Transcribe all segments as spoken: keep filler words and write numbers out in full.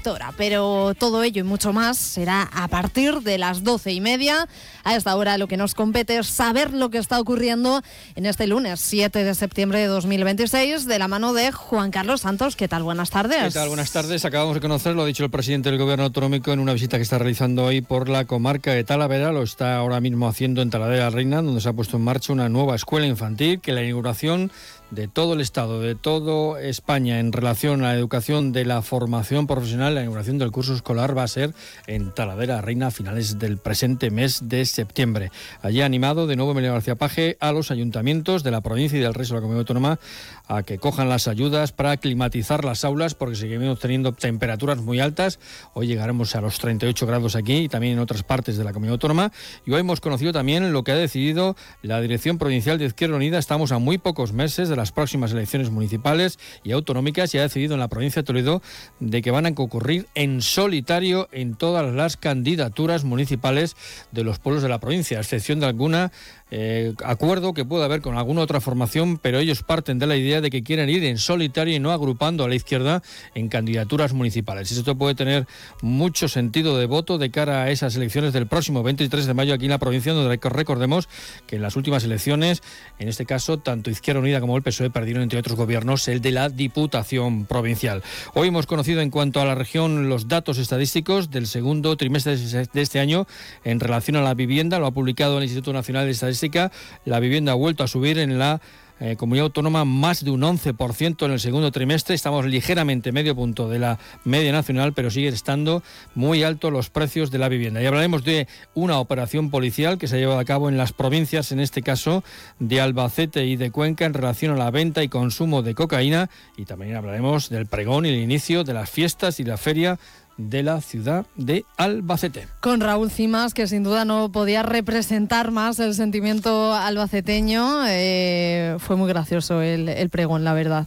productora. Pero todo ello y mucho más será a partir de las doce y media. A esta hora lo que nos compete es saber lo que está ocurriendo en este lunes siete de septiembre de dos mil veintiséis de la mano de Juan Carlos Santos. ¿Qué tal? Buenas tardes. ¿Qué tal? Buenas tardes. Acabamos de conocer, lo ha dicho el presidente del Gobierno Autonómico en una visita que está realizando hoy por la comarca de Talavera. Lo está ahora mismo haciendo en Talavera Reina, donde se ha puesto en marcha una nueva escuela infantil, que la inauguración de todo el Estado, de toda España en relación a la educación de la formación profesional, la inauguración del curso escolar va a ser en Talavera Reina a finales del presente mes de septiembre. Allí ha animado de nuevo Emilio García Paje a los ayuntamientos de la provincia y del resto de la comunidad autónoma a que cojan las ayudas para climatizar las aulas, porque seguimos teniendo temperaturas muy altas. Hoy llegaremos a los treinta y ocho grados aquí y también en otras partes de la comunidad autónoma. Y hoy hemos conocido también lo que ha decidido la Dirección Provincial de Izquierda Unida. Estamos a muy pocos meses de la las próximas elecciones municipales y autonómicas y ha decidido en la provincia de Toledo de que van a concurrir en solitario en todas las candidaturas municipales de los pueblos de la provincia, a excepción de alguna eh, acuerdo que pueda haber con alguna otra formación, pero ellos parten de la idea de que quieren ir en solitario y no agrupando a la izquierda en candidaturas municipales. Y esto puede tener mucho sentido de voto de cara a esas elecciones del próximo veintitrés de mayo aquí en la provincia, donde recordemos que en las últimas elecciones, en este caso, tanto Izquierda Unida como el P S O E perdieron, entre otros gobiernos, el de la Diputación Provincial. Hoy hemos conocido en cuanto a la región los datos estadísticos del segundo trimestre de este año en relación a la vivienda. Lo ha publicado el Instituto Nacional de Estadística. La vivienda ha vuelto a subir en la Eh, comunidad autónoma más de un once por ciento en el segundo trimestre. Estamos ligeramente medio punto de la media nacional, pero siguen estando muy altos los precios de la vivienda. Y hablaremos de una operación policial que se ha llevado a cabo en las provincias, en este caso de Albacete y de Cuenca, en relación a la venta y consumo de cocaína. Y también hablaremos del pregón y el inicio de las fiestas y la feria de la ciudad de Albacete. Con Raúl Cimas, que sin duda no podía representar más el sentimiento albaceteño. Eh, fue muy gracioso el, el pregón, la verdad.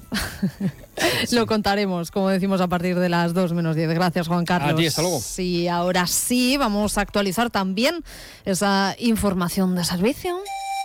Sí. Lo contaremos, como decimos, a partir de las dos menos diez. Gracias, Juan Carlos. A ti, hasta luego. Sí, ahora sí, vamos a actualizar también esa información de servicio.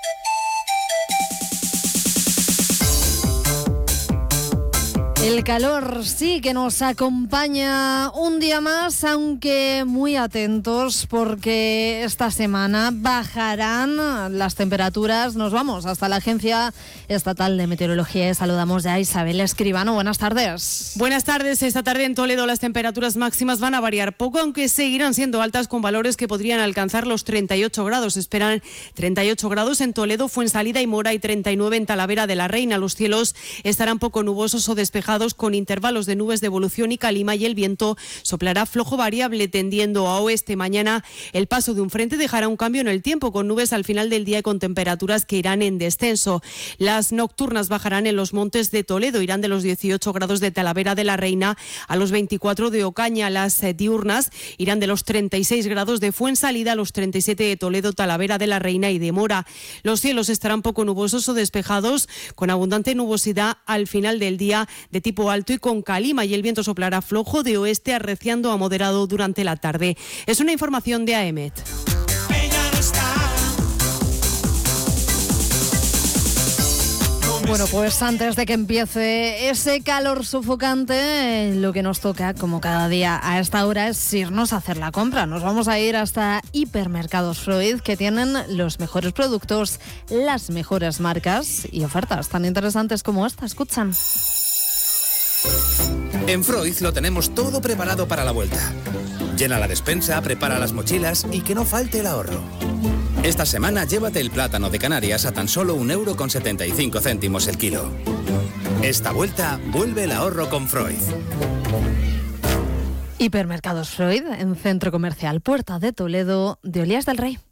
El calor sí que nos acompaña un día más, aunque muy atentos porque esta semana bajarán las temperaturas. Nos vamos hasta la Agencia Estatal de Meteorología y saludamos ya a Isabel Escribano. Buenas tardes. Buenas tardes. Esta tarde en Toledo las temperaturas máximas van a variar poco, aunque seguirán siendo altas con valores que podrían alcanzar los treinta y ocho grados. Esperan treinta y ocho grados en Toledo, Fuensalida y Mora y treinta y nueve en Talavera de la Reina. Los cielos estarán poco nubosos o despejados, con intervalos de nubes de evolución y calima, y el viento soplará flojo variable tendiendo a oeste. Mañana el paso de un frente dejará un cambio en el tiempo, con nubes al final del día y con temperaturas que irán en descenso. Las nocturnas bajarán en los montes de Toledo, irán de los dieciocho grados de Talavera de la Reina a los veinticuatro de Ocaña. Las eh, diurnas irán de los treinta y seis grados de Fuensalida a los treinta y siete de Toledo, Talavera de la Reina y de Mora. Los cielos estarán poco nubosos o despejados, con abundante nubosidad al final del día de tipo alto y con calima, y el viento soplará flojo de oeste arreciando a moderado durante la tarde. Es una información de A E M E T. Bueno, pues antes de que empiece ese calor sofocante, lo que nos toca, como cada día a esta hora, es irnos a hacer la compra. Nos vamos a ir hasta Hipermercados Freud, que tienen los mejores productos, las mejores marcas y ofertas tan interesantes como esta. Escuchan. En Freud lo tenemos todo preparado para la vuelta. Llena la despensa, prepara las mochilas y que no falte el ahorro. Esta semana llévate el plátano de Canarias a tan solo un euro con setenta y cinco céntimos el kilo. Esta vuelta vuelve el ahorro con Freud. Hipermercados Freud, en Centro Comercial Puerta de Toledo de Olías del Rey.